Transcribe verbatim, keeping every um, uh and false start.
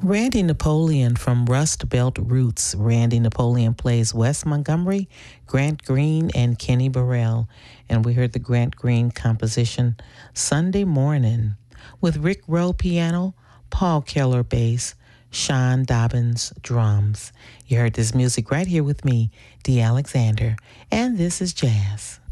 Randy Napoleon from Rust Belt Roots. Randy Napoleon plays Wes Montgomery, Grant Green, and Kenny Burrell. And we heard the Grant Green composition Sunday Morning with Rick Rowe piano, Paul Keller bass, Sean Dobbins drums. You heard this music right here with me, Dee Alexander, and this is Jazz.